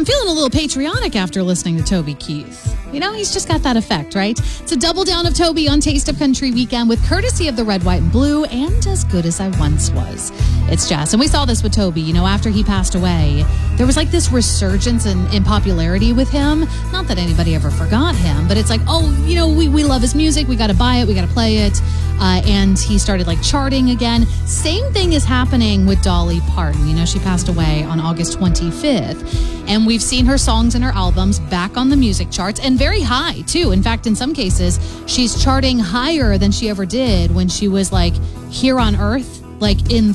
I'm feeling a little patriotic after listening to Toby Keith. You know, he's just got that effect, right? It's a double down of Toby on Taste of Country weekend with courtesy of the Red, White, and Blue and As Good As I Once Was. It's Jess. And we saw this with Toby. You know, after he passed away, there was like this resurgence in popularity with him. Not that anybody ever forgot him, but it's like, oh, you know, we love his music. We got to buy it. We got to play it. And he started like charting again. Same thing is happening with Dolly Parton. You know, she passed away on August 25th. And we've seen her songs and her albums back on the music charts and very high too. In fact, in some cases, she's charting higher than she ever did when she was like here on Earth, like in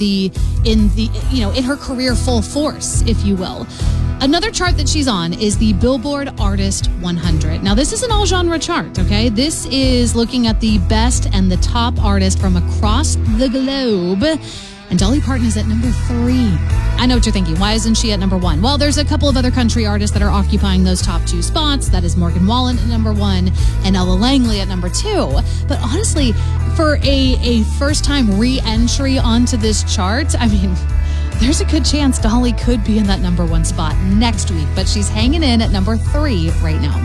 her career full force, if you will. Another chart that she's on is the Billboard Artist 100. Now, this is an all-genre chart, okay? This is looking at the best and the top artists from across the globe. And Dolly Parton is at number 3. I know what you're thinking. Why isn't she at number 1? Well, there's a couple of other country artists that are occupying those top 2 spots. That is Morgan Wallen at number 1 and Ella Langley at number 2. But honestly, for a first-time re-entry onto this chart, I mean, there's a good chance Dolly could be in that number 1 spot next week. But she's hanging in at number 3 right now.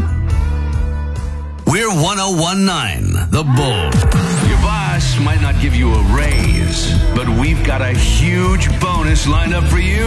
We're 1019, The Bull. Your boss might not give you a raise, but we've got a huge bonus lined up for you.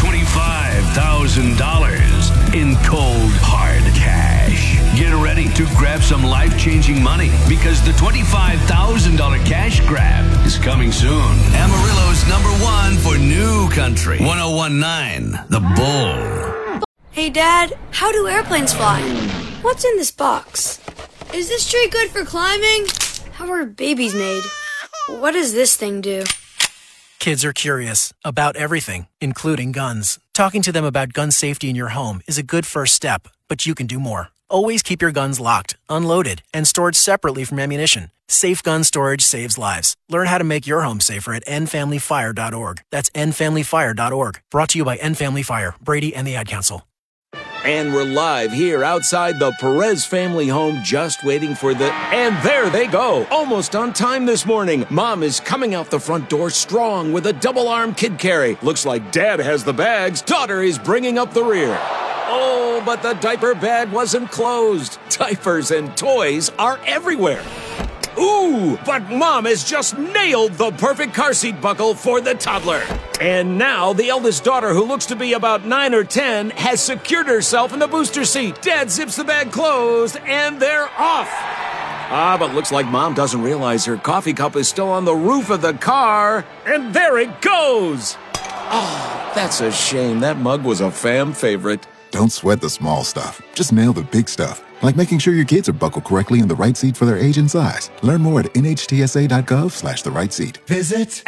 $25,000 in cold, hard cash. Get ready to grab some life-changing money because the $25,000 cash grab is coming soon. Amarillo's number 1 for new country. 1019, The Bull. Hey, Dad, how do airplanes fly? What's in this box? Is this tree good for climbing? How are babies made? What does this thing do? Kids are curious about everything, including guns. Talking to them about gun safety in your home is a good first step, but you can do more. Always keep your guns locked, unloaded, and stored separately from ammunition. Safe gun storage saves lives. Learn how to make your home safer at endfamilyfire.org. That's endfamilyfire.org. Brought to you by End Family Fire, Brady, and the Ad Council. And we're live here outside the Perez family home, just waiting for and there they go. Almost on time this morning. Mom is coming out the front door strong with a double-arm kid carry. Looks like Dad has the bags. Daughter is bringing up the rear. Oh, but the diaper bag wasn't closed. Diapers and toys are everywhere. Ooh, but Mom has just nailed the perfect car seat buckle for the toddler. And now the eldest daughter, who looks to be about 9 or 10, has secured herself in the booster seat. Dad zips the bag closed, and they're off. But looks like Mom doesn't realize her coffee cup is still on the roof of the car. And there it goes. Oh, that's a shame. That mug was a fam favorite. Don't sweat the small stuff. Just nail the big stuff. Like making sure your kids are buckled correctly in the right seat for their age and size. Learn more at nhtsa.gov/the right seat. Visit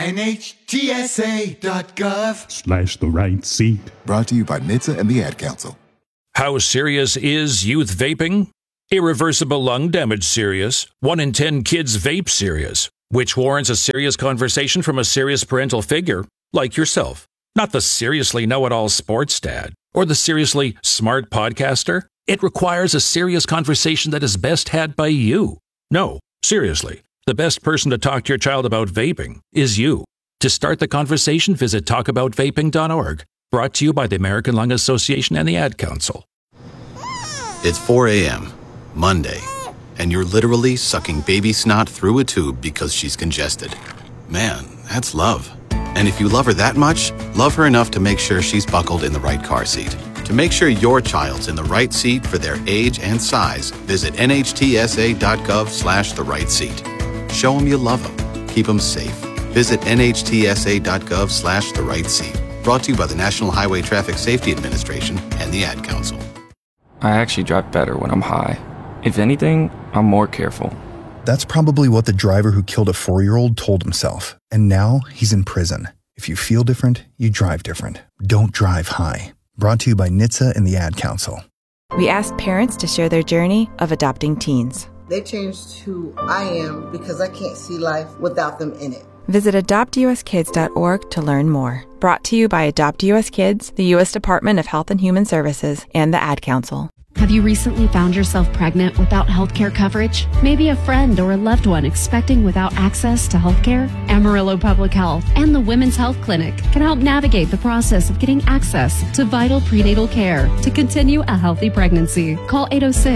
nhtsa.gov/the right seat. Brought to you by NHTSA and the Ad Council. How serious is youth vaping? Irreversible lung damage serious. 1 in 10 kids vape serious, which warrants a serious conversation from a serious parental figure like yourself. Not the seriously know-it-all sports dad or the seriously smart podcaster. It requires a serious conversation that is best had by you. No, seriously, the best person to talk to your child about vaping is you. To start the conversation, visit talkaboutvaping.org. Brought to you by the American Lung Association and the Ad Council. It's 4 a.m., Monday, and you're literally sucking baby snot through a tube because she's congested. Man, that's love. And if you love her that much, love her enough to make sure she's buckled in the right car seat. To make sure your child's in the right seat for their age and size, visit nhtsa.gov/the right seat. Show them you love them. Keep them safe. Visit nhtsa.gov/the right seat. Brought to you by the National Highway Traffic Safety Administration and the Ad Council. I actually drive better when I'm high. If anything, I'm more careful. That's probably what the driver who killed a 4-year-old told himself. And now he's in prison. If you feel different, you drive different. Don't drive high. Brought to you by NHTSA and the Ad Council. We asked parents to share their journey of adopting teens. They changed who I am because I can't see life without them in it. Visit adoptuskids.org to learn more. Brought to you by Adopt US Kids, the U.S. Department of Health and Human Services, and the Ad Council. Have you recently found yourself pregnant without healthcare coverage? Maybe a friend or a loved one expecting without access to healthcare? Amarillo Public Health and the Women's Health Clinic can help navigate the process of getting access to vital prenatal care to continue a healthy pregnancy. Call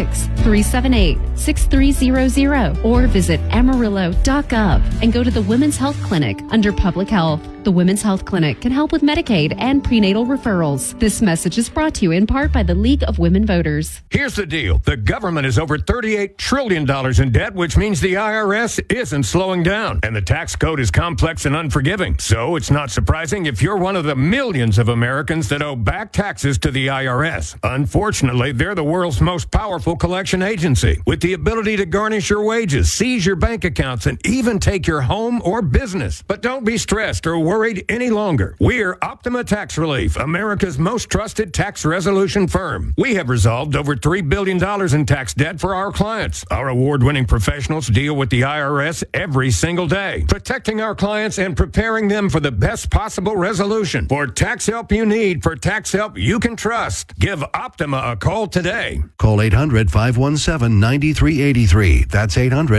806-378-6300 or visit amarillo.gov and go to the Women's Health Clinic under Public Health. The Women's Health Clinic can help with Medicaid and prenatal referrals. This message is brought to you in part by the League of Women Voters. Here's the deal. The government is over $38 trillion in debt, which means the IRS isn't slowing down. And the tax code is complex and unforgiving. So it's not surprising if you're one of the millions of Americans that owe back taxes to the IRS. Unfortunately, they're the world's most powerful collection agency, with the ability to garnish your wages, seize your bank accounts, and even take your home or business. But don't be stressed or worried any longer. We're Optima Tax Relief, America's most trusted tax resolution firm. We have resolved over $3 billion in tax debt for our clients. Our award-winning professionals deal with the IRS every single day, protecting our clients and preparing them for the best possible resolution. For tax help you need, for tax help you can trust, give Optima a call today. Call 800-517-9383. That's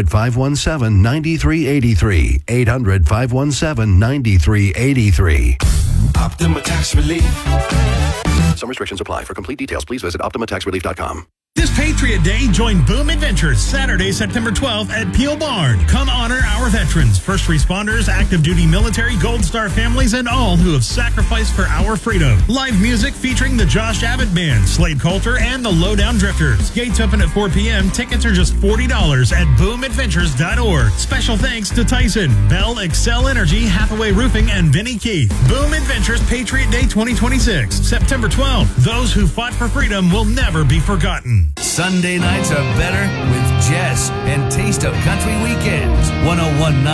800-517-9383. 800-517-9383. Optima Tax Relief. Some restrictions apply. For complete details, please visit OptimaTaxRelief.com. This Patriot Day, join Boom Adventures Saturday, September 12th at Peel Barn. Come honor our veterans, first responders, active duty military, Gold Star families, and all who have sacrificed for our freedom. Live music featuring the Josh Abbott Band, Slade Coulter, and the Lowdown Drifters. Gates open at 4 p.m. Tickets are just $40 at boomadventures.org. Special thanks to Tyson, Bell, Excel Energy, Hathaway Roofing, and Vinny Keith. Boom Adventures Patriot Day 2026, September 12th. Those who fought for freedom will never be forgotten. Sunday nights are better with Jess and Taste of Country Weekends. 101.9